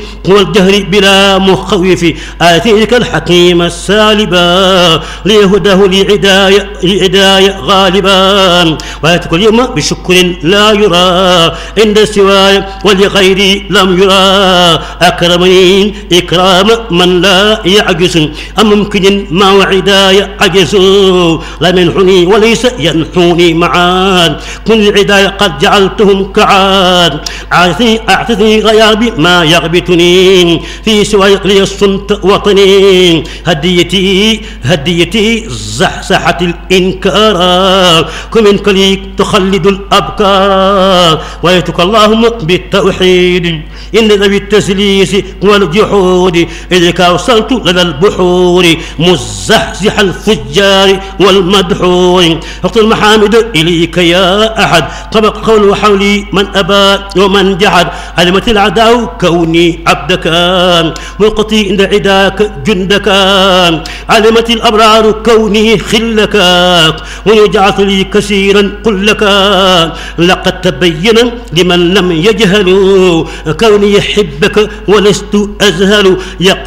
والجهر بلا مخوف آتيك الحكيم السالبا ليهده لعداي غالبا وآتيك اليوم بشكر لا يرى عند سواي ولغيري لم يرى أكرمني إكرام من لا يعجز أم ممكن ما وعداي عجز لا ينحني وليس ينحوني معاد كل عداي قد جعلتهم كعاد أعطني غيابي ما يغبطني في سواي لي الصمت وطني هديتي زحزحت الإنكار كمن كليك تخلد الأبكار ويتك اللهم بالتوحيد إن ذوي التسليس والجحود إليك وصلت لدى البحور مزحزح الفجار والمدحور حط المحامد إليك يا أحد طبق قول حولي من أبى ومن جحد علمت العداء كوني عبدك ملقتي عند عداك جندك علمت الأبرار كوني خلك ويجعث لي كثيرا قل لك لقد تبين لمن لم يجهل كوني يحبك ولست أذهل